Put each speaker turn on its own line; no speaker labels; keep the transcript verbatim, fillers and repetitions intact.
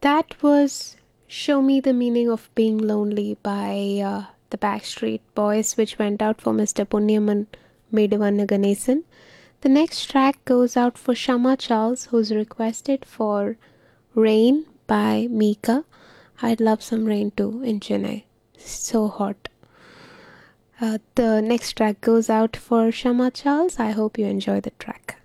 That was Show Me the Meaning of Being Lonely by uh, the Backstreet Boys, which went out for Mister Punyam and Medavana Ganesan. The next track goes out for Shama Charles, who's requested for Rain by Mika. I'd love some rain too in Chennai. So hot. Uh, the next track goes out for Shama Charles. I hope you enjoy the track.